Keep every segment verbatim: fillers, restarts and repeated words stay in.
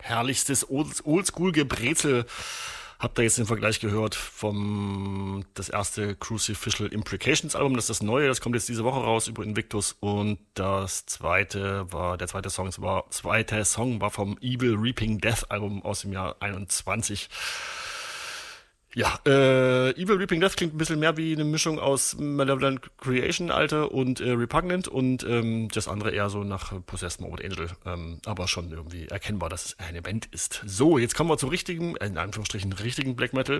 herrlichstes Old- Oldschool-Gebrezel. Habt ihr jetzt den Vergleich gehört vom das erste Crucificial Imprecations Album, das ist das neue, das kommt jetzt diese Woche raus über Invictus, und das zweite war, der zweite Song war, zweite Song war vom Evil Reaping Death Album aus dem Jahr einundzwanzig. Ja, äh, Evil Reaping Death klingt ein bisschen mehr wie eine Mischung aus Malevolent Creation, alte, und äh, Repugnant, und ähm, das andere eher so nach Possessed Morbid Angel, ähm, aber schon irgendwie erkennbar, dass es eine Band ist. So, jetzt kommen wir zum richtigen, in Anführungsstrichen richtigen Black Metal.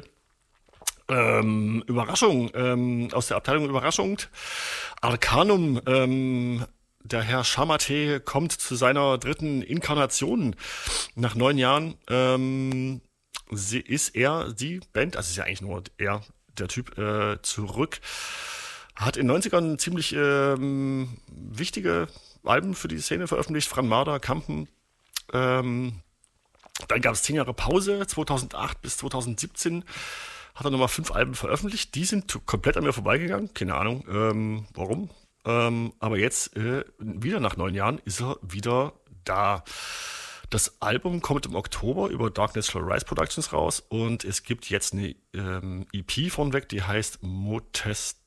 Ähm, Überraschung, ähm, aus der Abteilung Überraschung, Arcanum, ähm, der Herr Shamate kommt zu seiner dritten Inkarnation nach neun Jahren. Ähm, sie ist er, die Band, also ist ja eigentlich nur er, der Typ, äh, zurück. Hat in den neunzigern ziemlich ähm, wichtige Alben für die Szene veröffentlicht. Fran Marder, Kampen. Ähm, dann gab es zehn Jahre Pause, zweitausendacht bis zweitausendsiebzehn. Hat er nochmal fünf Alben veröffentlicht. Die sind t- komplett an mir vorbeigegangen. Keine Ahnung, ähm, warum. Ähm, aber jetzt, äh, wieder nach neun Jahren, ist er wieder da. Das Album kommt im Oktober über Dark Natural Rise Productions raus, und es gibt jetzt eine ähm, E P vornweg, die heißt Motest,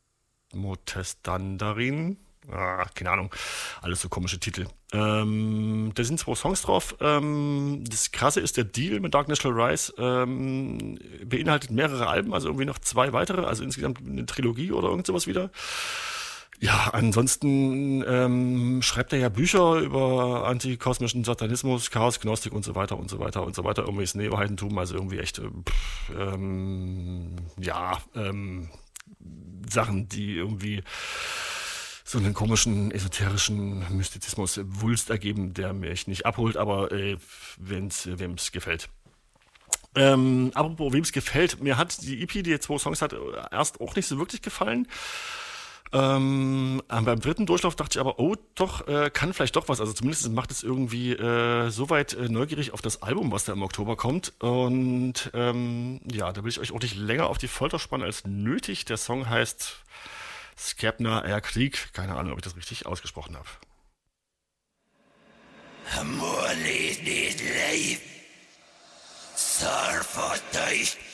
Motestandarin. Ah, keine Ahnung, alles so komische Titel. Ähm, da sind zwei Songs drauf. Ähm, das Krasse ist, der Deal mit Dark Natural Rise ähm, beinhaltet mehrere Alben, also irgendwie noch zwei weitere, also insgesamt eine Trilogie oder irgend sowas wieder. Ja, ansonsten ähm, schreibt er ja Bücher über antikosmischen Satanismus, Chaos, Gnostik und so weiter und so weiter und so weiter. Irgendwelches Neoheidentum, also irgendwie echt, äh, pff, ähm, ja, ähm, Sachen, die irgendwie so einen komischen, esoterischen Mystizismus, Wulst ergeben, der mich nicht abholt, aber äh, wenn's, wem's gefällt. Ähm, apropos, wem's gefällt, mir hat die E P, die jetzt zwei Songs hat, erst auch nicht so wirklich gefallen. Ähm, beim dritten Durchlauf dachte ich aber, oh, doch, äh, kann vielleicht doch was. Also zumindest macht es irgendwie äh, soweit äh, neugierig auf das Album, was da im Oktober kommt. Und ähm, ja, da will ich euch auch nicht länger auf die Folter spannen als nötig. Der Song heißt Skepna Air Krieg. Keine Ahnung, ob ich das richtig ausgesprochen habe. Amor nicht leid, Sarfateicht.